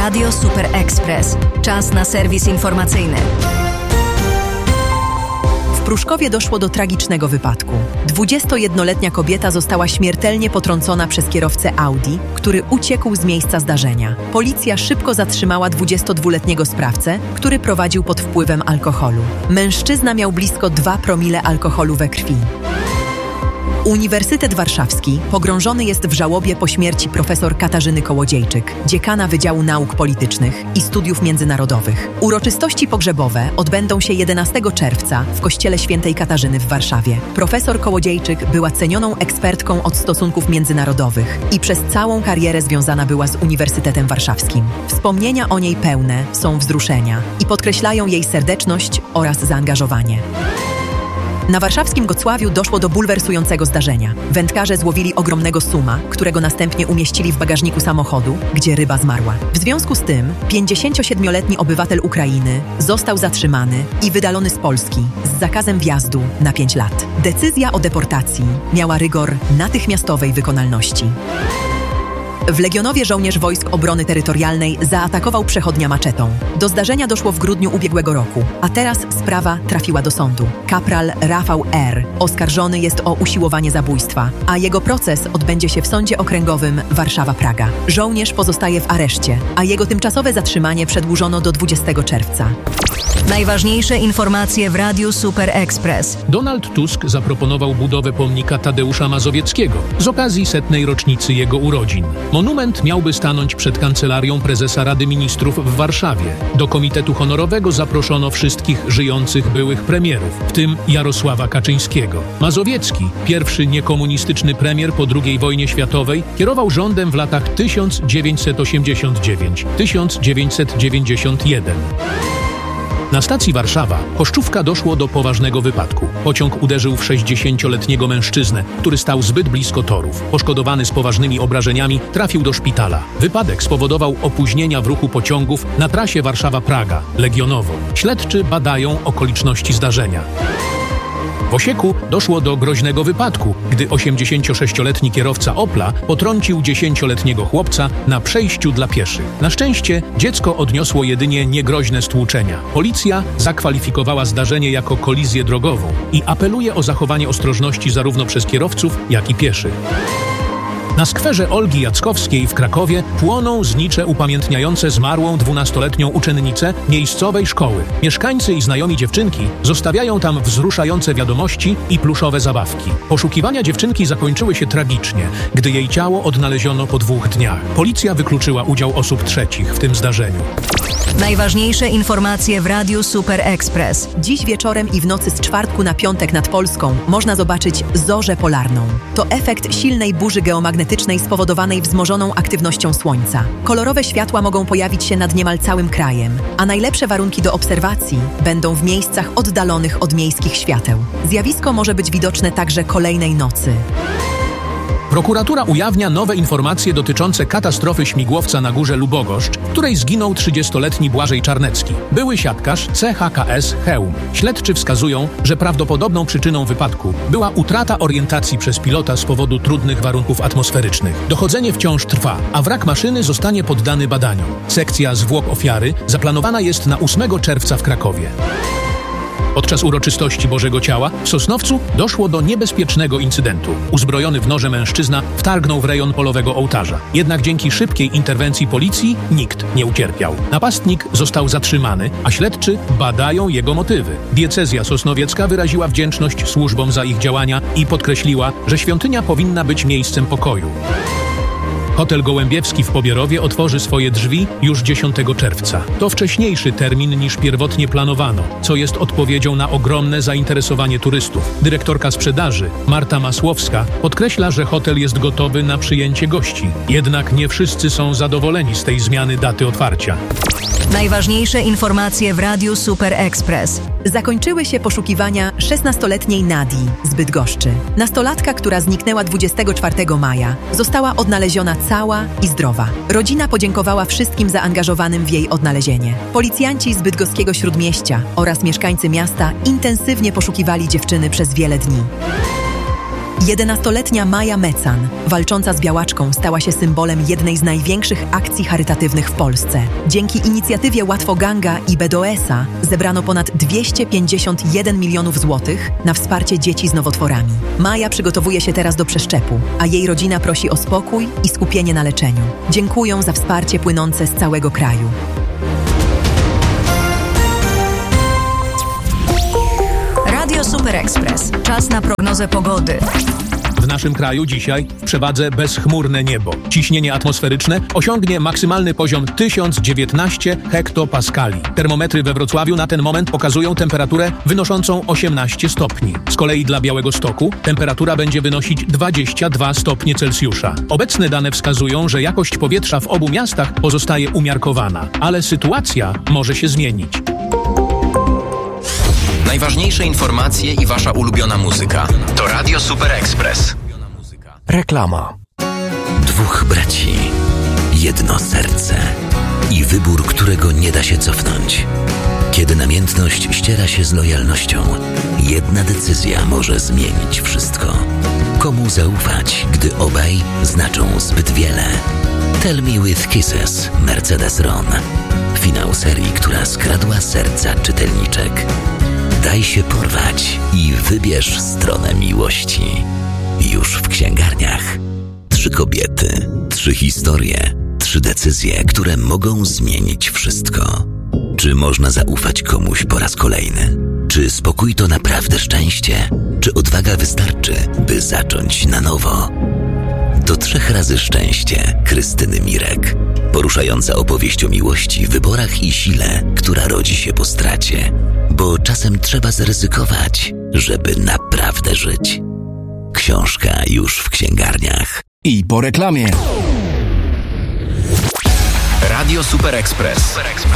Radio Super Express. Czas na serwis informacyjny. W Pruszkowie doszło do tragicznego wypadku. 21-letnia kobieta została śmiertelnie potrącona przez kierowcę Audi, który uciekł z miejsca zdarzenia. Policja szybko zatrzymała 22-letniego sprawcę, który prowadził pod wpływem alkoholu. Mężczyzna miał blisko 2 promile alkoholu we krwi. Uniwersytet Warszawski pogrążony jest w żałobie po śmierci profesor Katarzyny Kołodziejczyk, dziekana Wydziału Nauk Politycznych i Studiów Międzynarodowych. Uroczystości pogrzebowe odbędą się 11 czerwca w Kościele Świętej Katarzyny w Warszawie. Profesor Kołodziejczyk była cenioną ekspertką od stosunków międzynarodowych i przez całą karierę związana była z Uniwersytetem Warszawskim. Wspomnienia o niej pełne są wzruszenia i podkreślają jej serdeczność oraz zaangażowanie. Na warszawskim Gocławiu doszło do bulwersującego zdarzenia. Wędkarze złowili ogromnego suma, którego następnie umieścili w bagażniku samochodu, gdzie ryba zmarła. W związku z tym 57-letni obywatel Ukrainy został zatrzymany i wydalony z Polski z zakazem wjazdu na 5 lat. Decyzja o deportacji miała rygor natychmiastowej wykonalności. W Legionowie żołnierz Wojsk Obrony Terytorialnej zaatakował przechodnia maczetą. Do zdarzenia doszło w grudniu ubiegłego roku, a teraz sprawa trafiła do sądu. Kapral Rafał R. oskarżony jest o usiłowanie zabójstwa, a jego proces odbędzie się w Sądzie Okręgowym Warszawa-Praga. Żołnierz pozostaje w areszcie, a jego tymczasowe zatrzymanie przedłużono do 20 czerwca. Najważniejsze informacje w Radiu Super Express. Donald Tusk zaproponował budowę pomnika Tadeusza Mazowieckiego z okazji 100. rocznicy jego urodzin. Monument miałby stanąć przed kancelarią prezesa Rady Ministrów w Warszawie. Do komitetu honorowego zaproszono wszystkich żyjących byłych premierów, w tym Jarosława Kaczyńskiego. Mazowiecki, pierwszy niekomunistyczny premier po II wojnie światowej, kierował rządem w latach 1989-1991. Na stacji Warszawa, Choszczówka, doszło do poważnego wypadku. Pociąg uderzył w 60-letniego mężczyznę, który stał zbyt blisko torów. Poszkodowany z poważnymi obrażeniami trafił do szpitala. Wypadek spowodował opóźnienia w ruchu pociągów na trasie Warszawa-Praga, Legionowo. Śledczy badają okoliczności zdarzenia. W Osieku doszło do groźnego wypadku, gdy 86-letni kierowca Opla potrącił 10-letniego chłopca na przejściu dla pieszych. Na szczęście dziecko odniosło jedynie niegroźne stłuczenia. Policja zakwalifikowała zdarzenie jako kolizję drogową i apeluje o zachowanie ostrożności zarówno przez kierowców, jak i pieszych. Na skwerze Olgi Jackowskiej w Krakowie płoną znicze upamiętniające zmarłą 12-letnią uczennicę miejscowej szkoły. Mieszkańcy i znajomi dziewczynki zostawiają tam wzruszające wiadomości i pluszowe zabawki. Poszukiwania dziewczynki zakończyły się tragicznie, gdy jej ciało odnaleziono po 2 dniach. Policja wykluczyła udział osób trzecich w tym zdarzeniu. Najważniejsze informacje w Radiu Super Express. Dziś wieczorem i w nocy z czwartku na piątek nad Polską można zobaczyć zorzę polarną. To efekt silnej burzy geomagnetycznej spowodowanej wzmożoną aktywnością Słońca. Kolorowe światła mogą pojawić się nad niemal całym krajem, a najlepsze warunki do obserwacji będą w miejscach oddalonych od miejskich świateł. Zjawisko może być widoczne także kolejnej nocy. Prokuratura ujawnia nowe informacje dotyczące katastrofy śmigłowca na Górze Lubogoszcz, w której zginął 30-letni Błażej Czarnecki, były siatkarz CHKS Chełm. Śledczy wskazują, że prawdopodobną przyczyną wypadku była utrata orientacji przez pilota z powodu trudnych warunków atmosferycznych. Dochodzenie wciąż trwa, a wrak maszyny zostanie poddany badaniom. Sekcja zwłok ofiary zaplanowana jest na 8 czerwca w Krakowie. Podczas uroczystości Bożego Ciała w Sosnowcu doszło do niebezpiecznego incydentu. Uzbrojony w noże mężczyzna wtargnął w rejon polowego ołtarza. Jednak dzięki szybkiej interwencji policji nikt nie ucierpiał. Napastnik został zatrzymany, a śledczy badają jego motywy. Diecezja sosnowiecka wyraziła wdzięczność służbom za ich działania i podkreśliła, że świątynia powinna być miejscem pokoju. Hotel Gołębiewski w Pobierowie otworzy swoje drzwi już 10 czerwca. To wcześniejszy termin niż pierwotnie planowano, co jest odpowiedzią na ogromne zainteresowanie turystów. Dyrektorka sprzedaży, Marta Masłowska, podkreśla, że hotel jest gotowy na przyjęcie gości. Jednak nie wszyscy są zadowoleni z tej zmiany daty otwarcia. Najważniejsze informacje w Radiu Super Express. Zakończyły się poszukiwania 16-letniej Nadii z Bydgoszczy. Nastolatka, która zniknęła 24 maja, została odnaleziona cała i zdrowa. Rodzina podziękowała wszystkim zaangażowanym w jej odnalezienie. Policjanci z bydgoskiego Śródmieścia oraz mieszkańcy miasta intensywnie poszukiwali dziewczyny przez wiele dni. 11-letnia Maja Mecan, walcząca z białaczką, stała się symbolem jednej z największych akcji charytatywnych w Polsce. Dzięki inicjatywie Łatwoganga i BDS-a zebrano ponad 251 milionów złotych na wsparcie dzieci z nowotworami. Maja przygotowuje się teraz do przeszczepu, a jej rodzina prosi o spokój i skupienie na leczeniu. Dziękują za wsparcie płynące z całego kraju. Radio Super Express. Czas na prognozę pogody. W naszym kraju dzisiaj w przewadze bezchmurne niebo. Ciśnienie atmosferyczne osiągnie maksymalny poziom 1019 hektopaskali. Termometry we Wrocławiu na ten moment pokazują temperaturę wynoszącą 18 stopni. Z kolei dla Białegostoku temperatura będzie wynosić 22 stopnie Celsjusza. Obecne dane wskazują, że jakość powietrza w obu miastach pozostaje umiarkowana, ale sytuacja może się zmienić. Najważniejsze informacje i wasza ulubiona muzyka. To Radio Super Express. Reklama. Dwóch braci, jedno serce i wybór, którego nie da się cofnąć. Kiedy namiętność ściera się z lojalnością, jedna decyzja może zmienić wszystko. Komu zaufać, gdy obaj znaczą zbyt wiele? Tell Me With Kisses, Mercedes Ron. Finał serii, która skradła serca czytelniczek. Daj się porwać i wybierz stronę miłości. Już w księgarniach. 3 kobiety, 3 historie, 3 decyzje, które mogą zmienić wszystko. Czy można zaufać komuś po raz kolejny? Czy spokój to naprawdę szczęście? Czy odwaga wystarczy, by zacząć na nowo? To 3 razy szczęście Krystyny Mirek. Poruszająca opowieść o miłości, wyborach i sile, która rodzi się po stracie. Bo czasem trzeba zaryzykować, żeby naprawdę żyć. Książka już w księgarniach. I po reklamie. Radio Super Express.